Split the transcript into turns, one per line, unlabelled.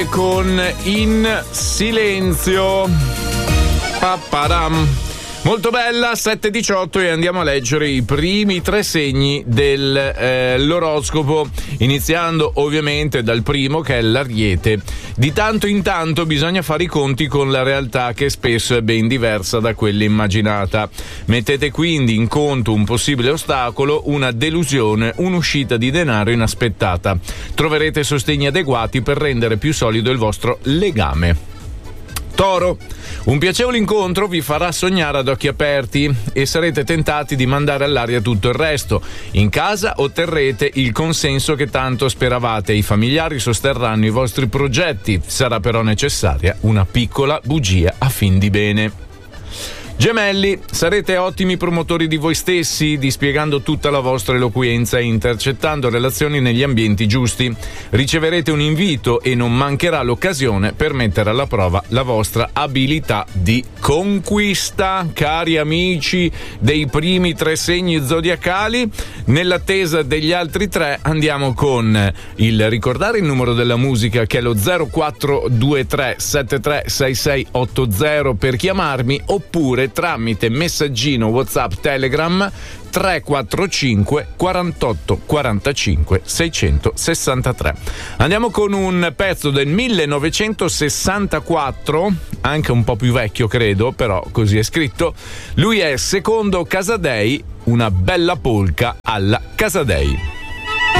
con In Silenzio. Paparam. Molto bella, 7:18, e andiamo a leggere i primi 3 segni dell'oroscopo, iniziando ovviamente dal primo, che è l'Ariete. Di tanto in tanto bisogna fare i conti con la realtà, che spesso è ben diversa da quella immaginata. Mettete quindi in conto un possibile ostacolo, una delusione, un'uscita di denaro inaspettata. Troverete sostegni adeguati per rendere più solido il vostro legame. Toro, un piacevole incontro vi farà sognare ad occhi aperti e sarete tentati di mandare all'aria tutto il resto. In casa otterrete il consenso che tanto speravate, i familiari sosterranno i vostri progetti, sarà però necessaria una piccola bugia a fin di bene. Gemelli, sarete ottimi promotori di voi stessi, dispiegando tutta la vostra eloquenza e intercettando relazioni negli ambienti giusti. Riceverete un invito e non mancherà l'occasione per mettere alla prova la vostra abilità di conquista. Cari amici dei primi 3 segni zodiacali, nell'attesa degli altri 3 andiamo con il ricordare il numero della musica, che è lo 0423 736680 per chiamarmi, oppure tramite messaggino WhatsApp Telegram 345 48 45 663. Andiamo con un pezzo del 1964, anche un po' più vecchio credo, però così è scritto. Lui è Secondo Casadei, una bella polka alla Casadei.